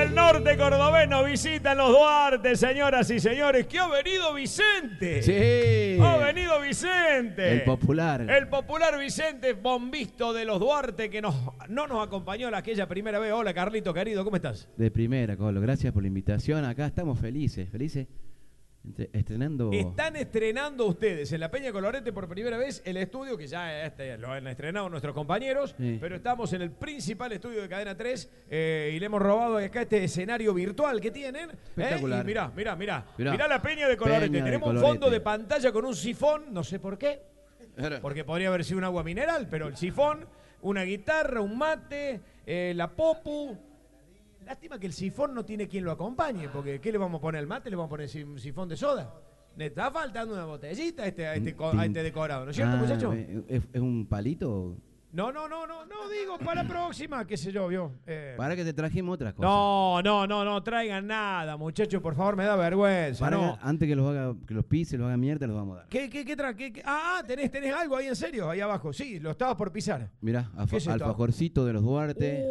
del norte cordobés nos visitan los Duarte, señoras y señores. ¡Que ha venido Vicente! Sí. ¡Ha venido Vicente! El popular. El popular Vicente, bombisto de los Duarte, que no nos acompañó aquella primera vez. Hola, Carlito, querido, ¿cómo estás? De primera, Colo. Gracias por la invitación. Acá estamos felices. Estrenando. Están estrenando ustedes en la Peña Colorete por primera vez el estudio, que ya lo han estrenado nuestros compañeros, Sí. pero estamos en el principal estudio de Cadena 3 y le hemos robado acá este escenario virtual que tienen. Espectacular. Y mirá Mirá. la Peña de Colorete. Peña de Tenemos un Colorete. fondo de pantalla con un sifón, no sé por qué, porque podría haber sido un agua mineral, pero el sifón, una guitarra, un mate, la popu. Lástima que el sifón no tiene quien lo acompañe, porque ¿qué le vamos a poner al mate? ¿Le vamos a poner un sifón de soda? Le está faltando una botellita a este decorado, ¿no es cierto, muchacho? ¿Es un palito? No, digo, para la próxima, qué sé yo, vio. Para que te trajimos otras cosas. No traigan nada, muchachos, por favor, me da vergüenza, Para no. que, antes que los pise, los haga mierda, los vamos a dar. ¿Tenés algo ahí en serio, ahí abajo? Sí, lo estabas por pisar. Mirá, ¿Qué es esto? alfajorcito de los Duarte.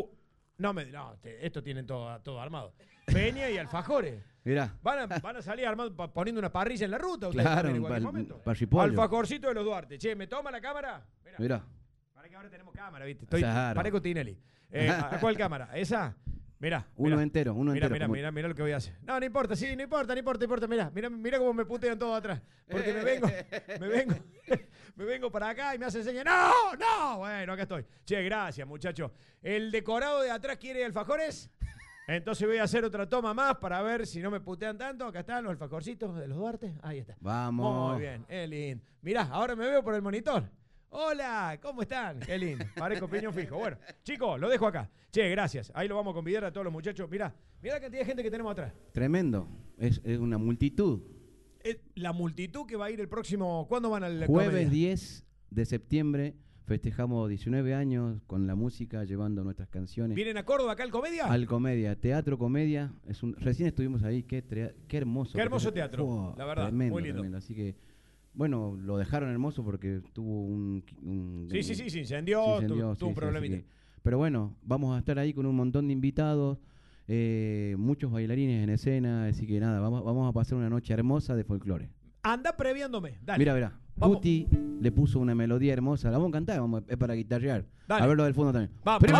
Esto tienen todo armado. Peña y alfajores. Mirá. Van a salir armando, poniendo una parrilla en la ruta ustedes Claro, también en cualquier momento. parripollo. Alfajorcito de los Duarte. Che, ¿me toma la cámara? Mirá. Para que ahora tenemos cámara, ¿viste? Claro. Parezco Tinelli. ¿A cuál cámara? ¿Esa? Mirá. Uno entero. Mirá lo que voy a hacer. No importa, mirá cómo me putean todo atrás. Porque me vengo para acá y me hacen señas. ¡No! Bueno, acá estoy. Che, gracias, muchacho. ¿El decorado de atrás quiere alfajores? Entonces voy a hacer otra toma más para ver si no me putean tanto. Acá están los alfajorcitos de los Duarte. Ahí está. Vamos. Muy bien, es lindo. Mirá, ahora me veo por el monitor. Hola, ¿cómo están? Qué lindo. Parezco piñón fijo. Bueno, chicos, lo dejo acá. Che, gracias. Ahí lo vamos a convidar a todos los muchachos. Mirá la cantidad de gente que tenemos atrás. Tremendo. Es una multitud. La multitud que va a ir el próximo... ¿Cuándo van al Jueves comedia? 10 de septiembre festejamos 19 años con la música, llevando nuestras canciones. ¿Vienen a Córdoba acá al comedia? Al Comedia, Teatro Comedia. Recién estuvimos ahí, qué hermoso. Qué hermoso teatro, la verdad, tremendo, muy lindo. Tremendo. Así que, bueno, lo dejaron hermoso porque tuvo Se incendió, tuvo un problemita. Pero bueno, vamos a estar ahí con un montón de invitados, muchos bailarines en escena, así que nada, vamos a pasar una noche hermosa de folclore. Anda previándome, dale. Mira. Guti le puso una melodía hermosa, la vamos a cantar, es para guitarrear. Dale. A ver lo del fondo también. Vamos.